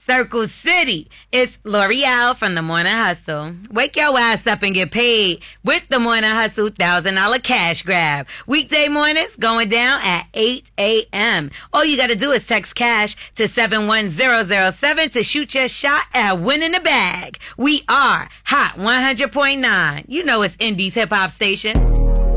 Circle City. It's L'Oreal from The Morning Hustle. Wake your ass up and get paid with The Morning Hustle $1,000 cash grab. Weekday mornings going down at 8 a.m. All you got to do is text cash to 71007 to shoot your shot at winning the bag. We are Hot 100.9. You know it's Indie's hip hop station.